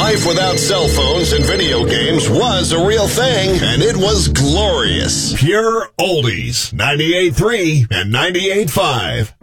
life without cell phones and video games was a real thing, and it was glorious. Pure Oldies, 98.3 and 98.5.